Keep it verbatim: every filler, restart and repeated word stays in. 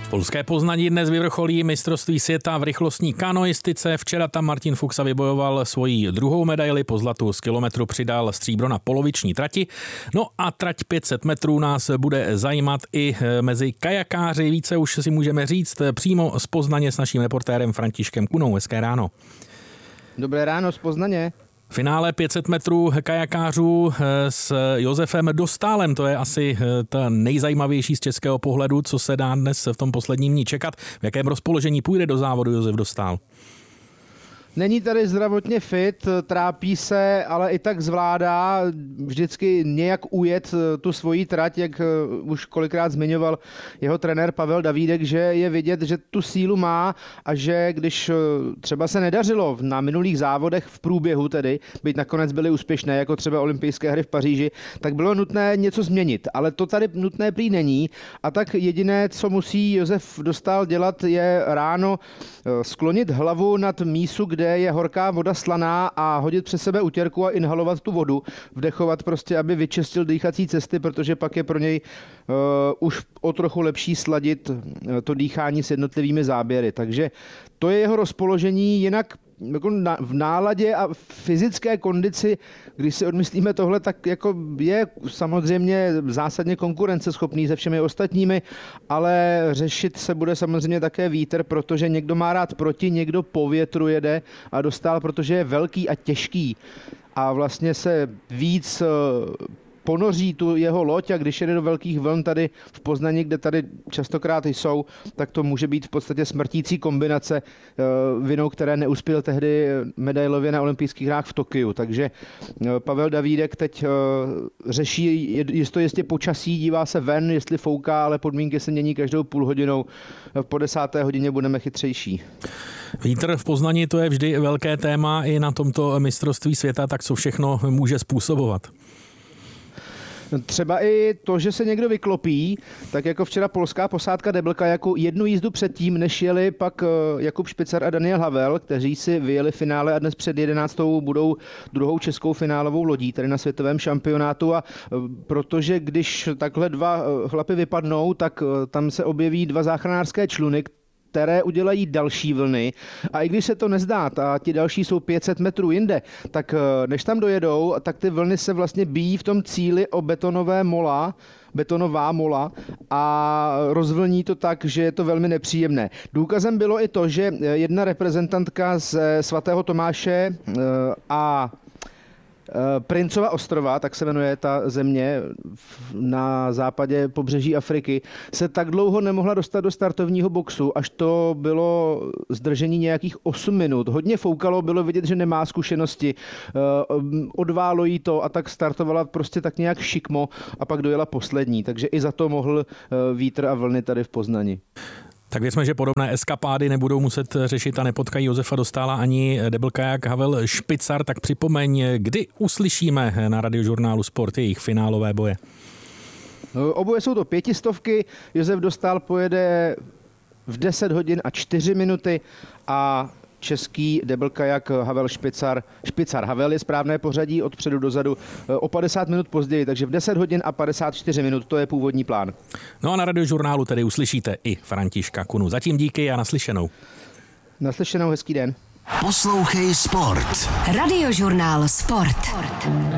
Polské Poznaní dnes vyvrcholí mistrovství světa v rychlostní kanoistice. Včera tam Martin Fuxa vybojoval svoji druhou medaili, po zlatu z kilometru přidal stříbro na poloviční trati. No a trať pět set metrů nás bude zajímat i mezi kajakáři. Více už si můžeme říct přímo z Poznaně s naším reportérem Františkem Kunou. Hezké ráno. Dobré ráno z Poznaně. Finále pět set metrů kajakářů s Josefem Dostálem, to je asi ta nejzajímavější z českého pohledu, co se dá dnes v tom posledním dní čekat. V jakém rozpoložení půjde do závodu Josef Dostál? Není tady zdravotně fit, trápí se, ale i tak zvládá vždycky nějak ujet tu svoji trať, jak už kolikrát zmiňoval jeho trenér Pavel Davídek, že je vidět, že tu sílu má a že když třeba se nedařilo na minulých závodech v průběhu tedy, byť nakonec byly úspěšné, jako třeba olympijské hry v Paříži, tak bylo nutné něco změnit, ale to tady nutné prý není a tak jediné, co musí Josef Dostál dělat, je ráno sklonit hlavu nad mísu, kde je horká voda slaná a hodit přes sebe utěrku a inhalovat tu vodu, vdechovat prostě, aby vyčistil dýchací cesty, protože pak je pro něj uh, už o trochu lepší sladit uh, to dýchání s jednotlivými záběry. Takže to je jeho rozpoložení, jinak jako na, v náladě a fyzické kondici, když si odmyslíme tohle, tak jako je samozřejmě zásadně konkurenceschopný se všemi ostatními, ale řešit se bude samozřejmě také vítr, protože někdo má rád proti, někdo po větru jede a Dostál, protože je velký a těžký a vlastně se víc ponoří tu jeho loď a když jede do velkých vln tady v Poznani, kde tady častokrát jsou, tak to může být v podstatě smrtící kombinace, vinou které neuspěl tehdy medailově na olympijských hrách v Tokiu. Takže Pavel Davídek teď řeší jisto jistě počasí, dívá se ven, jestli fouká, ale podmínky se mění každou půl hodinou. Po desáté hodině budeme chytřejší. Vítr v Poznani, to je vždy velké téma i na tomto mistrovství světa, tak co všechno může způsobovat? Třeba i to, že se někdo vyklopí, tak jako včera polská posádka Debelka jako jednu jízdu předtím, než jeli pak Jakub Špicar a Daniel Havel, kteří si vyjeli finále a dnes před jedenáctou budou druhou českou finálovou lodí, tady na světovém šampionátu a protože když takhle dva chlapy vypadnou, tak tam se objeví dva záchranářské čluny, které udělají další vlny a i když se to nezdá a ti další jsou pět set metrů jinde, tak než tam dojedou, tak ty vlny se vlastně bíjí v tom cíli o betonové mola, betonová mola a rozvlní to tak, že je to velmi nepříjemné. Důkazem bylo i to, že jedna reprezentantka z svatého Tomáše a Princova ostrova, tak se jmenuje ta země na západě pobřeží Afriky, se tak dlouho nemohla dostat do startovního boxu, až to bylo zdržení nějakých osm minut. Hodně foukalo, bylo vidět, že nemá zkušenosti, odválo jí to a tak startovala prostě tak nějak šikmo a pak dojela poslední, takže i za to mohl vítr a vlny tady v Poznani. Tak věřme, že podobné eskapády nebudou muset řešit a nepotkají Josefa Dostála ani debelkajak Havel Špicar, tak připomeň, kdy uslyšíme na Radiožurnálu Sport jejich finálové boje. Oboje jsou to pětistovky, Josef Dostál pojede v deset hodin a čtyři minuty a český debelkajak Havel Špicar. Špicar Havel je správné pořadí od předu dozadu o padesát minut později, takže v deset hodin a padesát čtyři minut, to je původní plán. No a na Radiožurnálu tedy uslyšíte i Františka Kunu. Zatím díky a naslyšenou. Naslyšenou, hezký den. Poslouchej Sport. Radiožurnál Sport.